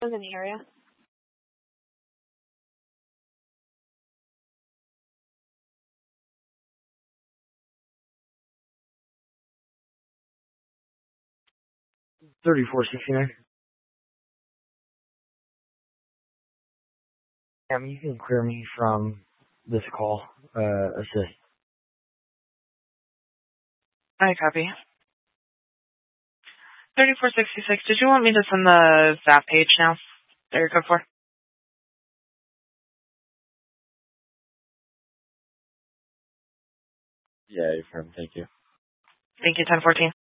Was in the area. $34.69. You can clear me from this call. Assist. I copy. 3466. Did you want me to send the Zap page now? That you're good for? Yeah, you're firm. Thank you. Thank you, 1014.